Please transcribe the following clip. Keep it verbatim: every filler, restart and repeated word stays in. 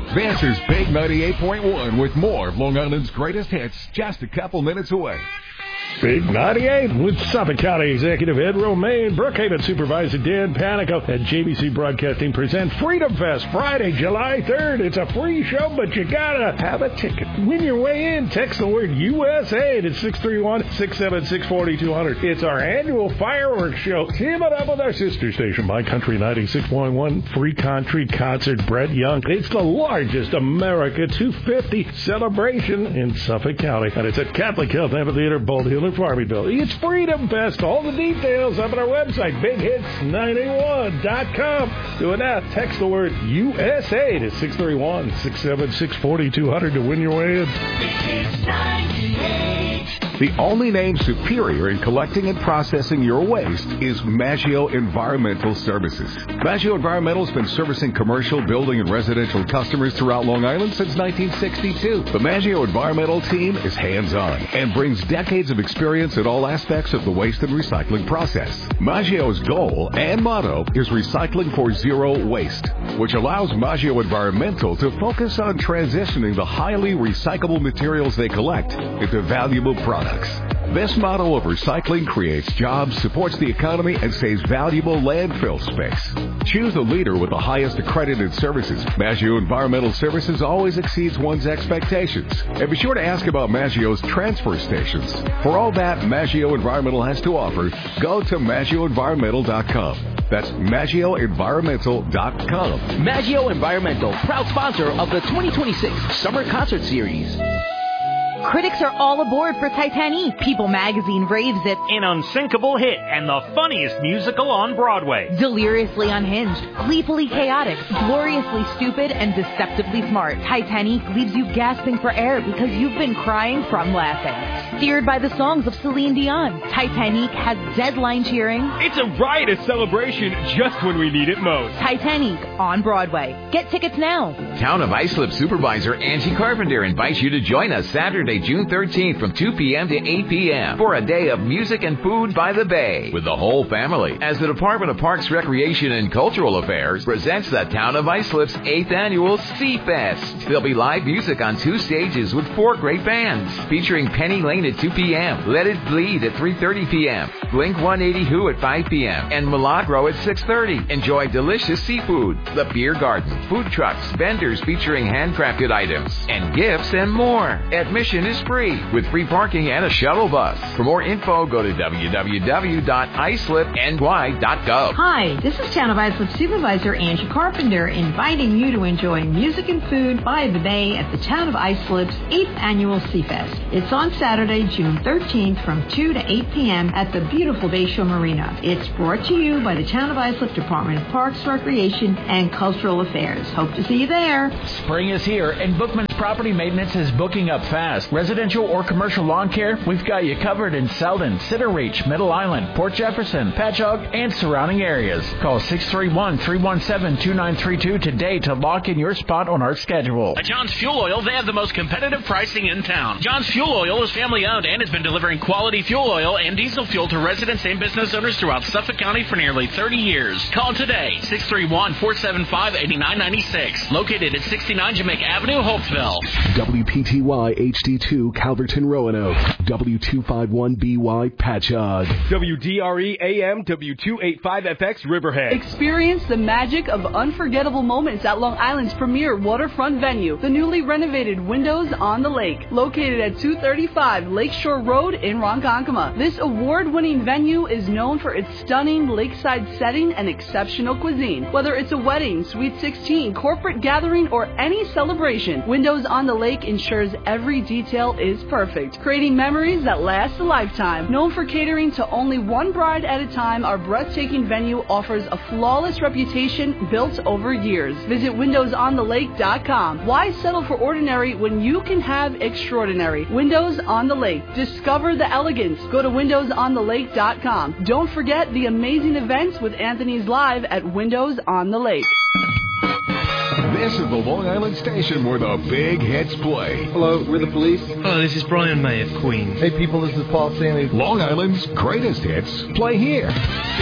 This is Big ninety-eight point one with more of Long Island's greatest hits just a couple minutes away. Big ninety-eight with Suffolk County Executive Ed Romaine, Brookhaven Supervisor Dan Panico, and J B C Broadcasting present Freedom Fest Friday, July third. It's a free show, but you gotta have a ticket. Win your way in. Text the word U S A to six three one, six seven six, four two zero zero. It's our annual fireworks show. Team it up with our sister station, My Country ninety-six point one, Free Country Concert, Brett Young. It's the largest America two fifty celebration in Suffolk County, and it's at Catholic Health Amphitheater, Bald Hill, and Farmingville. It's Freedom Fest. All the details up on our website, big hits ninety-one dot com. Doing that, text the word U S A to six three one, six seven six, four two zero zero to win your way in. Big Hits ninety-eight. The only name superior in collecting and processing your waste is Maggio Environmental Services. Maggio Environmental has been servicing commercial, building, and residential customers throughout Long Island since nineteen sixty-two. The Maggio Environmental team is hands-on and brings decades of experience in all aspects of the waste and recycling process. Maggio's goal and motto is recycling for zero waste, which allows Maggio Environmental to focus on transitioning the highly recyclable materials they collect into valuable products. This model of recycling creates jobs, supports the economy, and saves valuable landfill space. Choose a leader with the highest accredited services. Maggio Environmental Services always exceeds one's expectations. And be sure to ask about Maggio's transfer stations. For all that Maggio Environmental has to offer, go to maggio environmental dot com. That's maggio environmental dot com. Maggio Environmental, proud sponsor of the twenty twenty-six Summer Concert Series. Critics are all aboard for Titanic. People magazine raves it an unsinkable hit and the funniest musical on Broadway. Deliriously unhinged, gleefully chaotic, gloriously stupid, and deceptively smart. Titanic leaves you gasping for air because you've been crying from laughing. Steered by the songs of Celine Dion, Titanic has deadline cheering. It's a riotous celebration just when we need it most. Titanic on Broadway. Get tickets now. Town of Islip Supervisor Angie Carpenter invites you to join us Saturday, June thirteenth from two p.m. to eight p.m. for a day of music and food by the bay with the whole family as the Department of Parks, Recreation, and Cultural Affairs presents the Town of Islip's eighth Annual Sea Fest. There'll be live music on two stages with four great bands featuring Penny Lane at two p.m., Let It Bleed at three thirty p.m., Blink one eighty Who at five p.m., and Milagro at six thirty. Enjoy delicious seafood, the beer garden, food trucks, vendors featuring handcrafted items, and gifts and more. Admission is free with free parking and a shuttle bus. For more info, go to w w w dot islip n y dot gov. Hi, this is Town of Islip Supervisor Angie Carpenter inviting you to enjoy music and food by the bay at the Town of Islip's eighth Annual Sea Fest. It's on Saturday, June thirteenth from two to eight p.m. at the beautiful Bayshore Marina. It's brought to you by the Town of Islip Department of Parks, Recreation, and Cultural Affairs. Hope to see you there. Spring is here, and Bookman's Property Maintenance is booking up fast. Residential or commercial lawn care, we've got you covered in Selden, Cedar Reach, Middle Island, Port Jefferson, Patchogue, and surrounding areas. Call six three one, three one seven, two nine three two today to lock in your spot on our schedule. At John's Fuel Oil, they have the most competitive pricing in town. John's Fuel Oil is family owned and has been delivering quality fuel oil and diesel fuel to residents and business owners throughout Suffolk County for nearly thirty years. Call today, six three one, four seven five, eight nine nine six. Located at sixty-nine Jamaica Avenue, Holtzville. W P T Y H D two Calverton Roanoke, W two fifty-one B Y Patchogue, W D R E A M W two eighty-five F X Riverhead. Experience the magic of unforgettable moments at Long Island's premier waterfront venue, the newly renovated Windows on the Lake, located at two thirty-five Lakeshore Road in Ronkonkoma. This award-winning venue is known for its stunning lakeside setting and exceptional cuisine. Whether it's a wedding, Sweet sixteen, corporate gathering, or any celebration, Windows on the Lake ensures every detail is perfect, creating memories that last a lifetime. Known for catering to only one bride at a time, our breathtaking venue offers a flawless reputation built over years. Visit windows on the lake dot com. Why settle for ordinary when you can have extraordinary? Windows on the Lake. Discover the elegance. Go to windows on the lake dot com. Don't forget the amazing events with Anthony's Live at Windows on the Lake. This is the Long Island station where the big hits play. Hello, we're the police. Hello, this is Brian May of Queen. Hey people, this is Paul Stanley. Long Island's greatest hits play here.